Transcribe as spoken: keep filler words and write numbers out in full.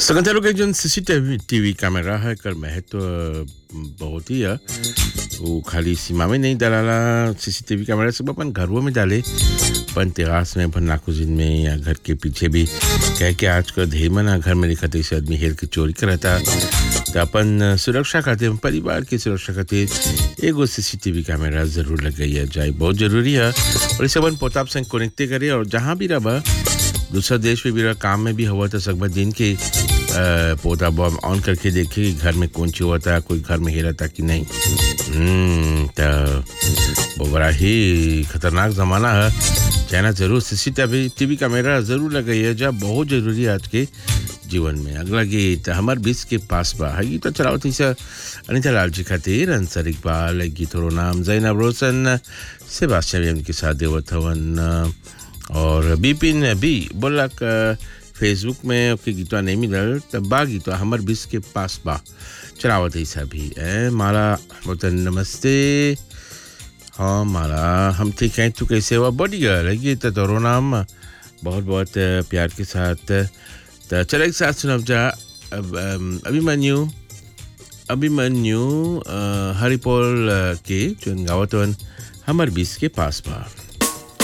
संगठनों के जो सीसीटीवी टीवी कैमरा है कर महत्व बहुत ही है। वो खाली सीमा में नहीं डाला सीसीटीवी कैमरा सब अपन घरों में डाले, अपन तेरास में, अपन नाकुजिन में या घर के पीछे भी कह के आजकल ढेर मना घर में दिखते से आदमी हेर के चोरी करता। तो अपन सुरक्षा खातिर, परिवार की सुरक्षा खातिर एगो सीसीटीवी कैमरा जरूर लगाइए जाए, बहुत जरूरी है। और इसे अपन पोताप से कनेक्ट करे और जहाँ भी रहा दूसरा देश में भी रहा, काम में भी हुआ था सकबा दिन के पोता बॉम ऑन करके देखे कि घर में कौन सी हुआ था, कोई घर में हेरा था कि नहीं। हम्म तो बड़ा ही खतरनाक ज़माना है। चाहना जरूर सीसीटीवी टीवी कैमरा ज़रूर लगाइए जा, बहुत ज़रूरी है आज के जीवन में। अगला गीत हमार बीस के पास बा है गीत चलाओ थी से अनिता लाल जी खातिर अंसर इकबाल गीत रो नाम जैनब रोशन सेबास्टियन भी के साथ देवत हवन और बिपिन भी बोला फेसबुक में ओके गीतवा नहीं मिलल तब बा गीतवा हमार बीस के पास बा चलावत है सभी ए माला वतन नमस्ते। हाँ माला हम ठीक हैं, तू कैसे हुआ? बढ़िया लगी तो तोरो नाम बहुत बहुत प्यार के साथ। तो चलो एक साथ सुनब जा अभिमन्यु अभिमन्यु हरिपोल के जो गावतवन हमार बीस के पास बा।